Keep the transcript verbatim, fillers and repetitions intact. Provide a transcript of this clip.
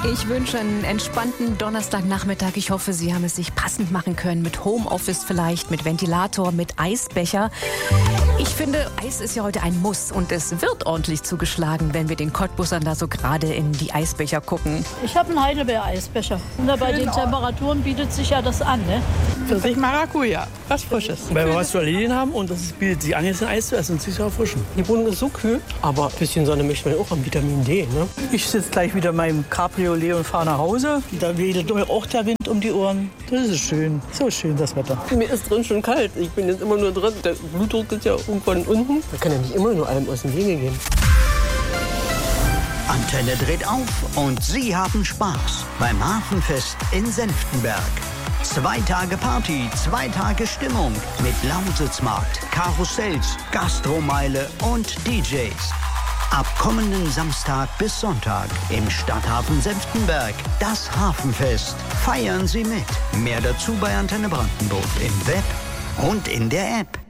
Ich wünsche einen entspannten Donnerstagnachmittag. Ich hoffe, Sie haben es sich passend machen können mit Homeoffice vielleicht, mit Ventilator, mit Eisbecher. Ich finde, Eis ist ja heute ein Muss und es wird ordentlich zugeschlagen, wenn wir den Cottbusern da so gerade in die Eisbecher gucken. Ich habe einen Heidelbeer-Eisbecher. Und bei den Temperaturen bietet sich ja das an, ne? Pfirsich Maracuja, was Frisches. Weil wir was zu erledigen haben und es bietet sich an, jetzt ein Eis zu essen und sich zu erfrischen. Die Wohnung ist so kühl, aber ein bisschen Sonne möchte man auch am Vitamin D, ne? Ich sitze gleich wieder in meinem Cabriolet und fahre nach Hause. Da wedelt mir auch der Wind um die Ohren. Das ist schön, so schön das Wetter. Mir ist drin schon kalt. Ich bin jetzt immer nur drin. Der Blutdruck ist ja irgendwann unten. Da kann ja nicht immer nur allem aus dem Wege gehen. Antenne dreht auf und Sie haben Spaß beim Hafenfest in Senftenberg. Zwei Tage Party, zwei Tage Stimmung mit Lausitzmarkt, Karussells, Gastromeile und D Js. Ab kommenden Samstag bis Sonntag im Stadthafen Senftenberg. Das Hafenfest. Feiern Sie mit. Mehr dazu bei Antenne Brandenburg im Web und in der App.